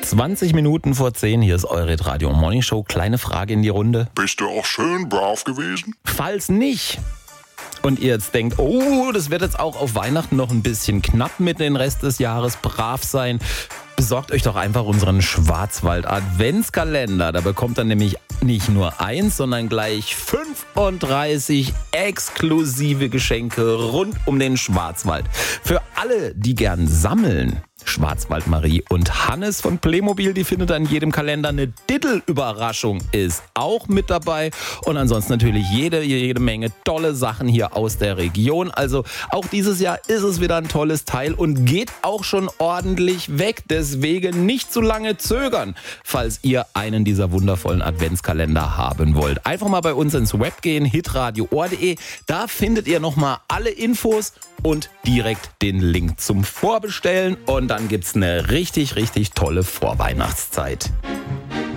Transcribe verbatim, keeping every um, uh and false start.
zwanzig Minuten vor zehn, hier ist eure Radio Morning Show. Kleine Frage in die Runde. Bist du auch schön brav gewesen? Falls nicht und ihr jetzt denkt, oh, das wird jetzt auch auf Weihnachten noch ein bisschen knapp mit den Rest des Jahres brav sein, besorgt euch doch einfach unseren Schwarzwald-Adventskalender. Da bekommt ihr nämlich nicht nur eins, sondern gleich fünfunddreißig exklusive Geschenke rund um den Schwarzwald. Für alle, die gern sammeln, Schwarzwald Marie und Hannes von Playmobil, die findet an jedem Kalender. Eine Diddle-Überraschung ist auch mit dabei. Und ansonsten natürlich jede, jede Menge tolle Sachen hier aus der Region. Also auch dieses Jahr ist es wieder ein tolles Teil und geht auch schon ordentlich weg. Deswegen nicht zu lange zögern, falls ihr einen dieser wundervollen Adventskalender haben wollt. Einfach mal bei uns ins Web gehen, hitradio punkt de. Da findet ihr nochmal alle Infos und direkt den Link zum Vorbestellen. Und dann gibt's eine richtig, richtig tolle Vorweihnachtszeit.